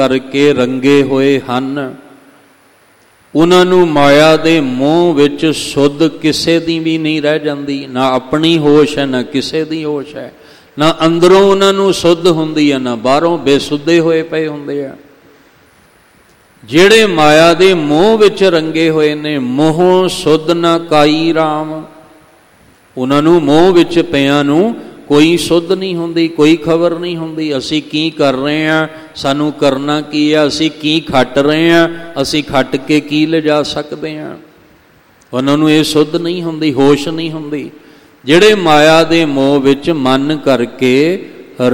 ਕਰਕੇ ਰੰਗੇ ਹੋਏ ਹਨ। ਉਹਨਾਂ ਨੂੰ ਮਾਇਆ ਦੇ ਮੋਹ ਵਿੱਚ ਸੁੱਧ ਕਿਸੇ ਦੀ ਵੀ ਨਹੀਂ ਰਹਿ ਜਾਂਦੀ। ਨਾ ਆਪਣੀ ਹੋਸ਼ ਹੈ, ਨਾ ਕਿਸੇ ਦੀ ਹੋਸ਼ ਹੈ। ਨਾ ਅੰਦਰੋਂ ਉਹਨਾਂ ਨੂੰ ਸੁੱਧ ਹੁੰਦੀ ਹੈ, ਨਾ ਬਾਹਰੋਂ ਬੇਸੁੱਧੇ ਹੋਏ ਪਏ ਹੁੰਦੇ ਆ। ਜਿਹੜੇ ਮਾਇਆ ਦੇ ਮੋਹ ਵਿੱਚ ਰੰਗੇ ਹੋਏ ਨੇ, ਮੋਹ ਸੁੱਧ ਨਾ ਕਾਈ ਰਾਮ, ਉਹਨਾਂ ਨੂੰ ਮੋਹ ਵਿੱਚ ਪਿਆਂ ਨੂੰ ਕੋਈ ਸੁੱਧ ਨਹੀਂ ਹੁੰਦੀ, ਕੋਈ ਖਬਰ ਨਹੀਂ ਹੁੰਦੀ। ਅਸੀਂ ਕੀ ਕਰ ਰਹੇ ਹਾਂ, ਸਾਨੂੰ ਕਰਨਾ ਕੀ ਆ, ਅਸੀਂ ਕੀ ਖੱਟ ਰਹੇ ਹਾਂ, ਅਸੀਂ ਖੱਟ ਕੇ ਕੀ ਲਿਜਾ ਸਕਦੇ ਹਾਂ, ਉਹਨਾਂ ਨੂੰ ਇਹ ਸੁੱਧ ਨਹੀਂ ਹੁੰਦੀ, ਹੋਸ਼ ਨਹੀਂ ਹੁੰਦੀ। ਜਿਹੜੇ ਮਾਇਆ ਦੇ ਮੋਹ ਵਿੱਚ ਮਨ ਕਰਕੇ